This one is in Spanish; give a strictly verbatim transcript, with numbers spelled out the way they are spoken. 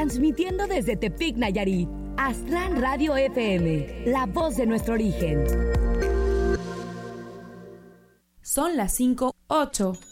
Transmitiendo desde Tepic, Nayarit. Aztlán Radio F M, la voz de nuestro origen. Son las cinco ocho.